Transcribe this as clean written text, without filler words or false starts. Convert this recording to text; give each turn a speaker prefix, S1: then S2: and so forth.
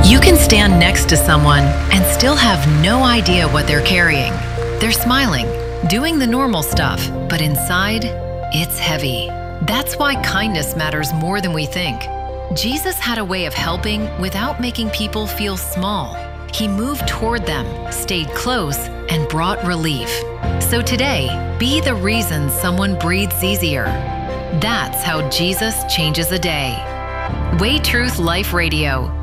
S1: You can stand next to someone and still have no idea what they're carrying. They're smiling, doing the normal stuff, but inside, it's heavy. That's why kindness matters more than we think. Jesus had a way of helping without making people feel small. He moved toward them, stayed close, and brought relief. So today, be the reason someone breathes easier. That's how Jesus changes a day. Way Truth Life Radio.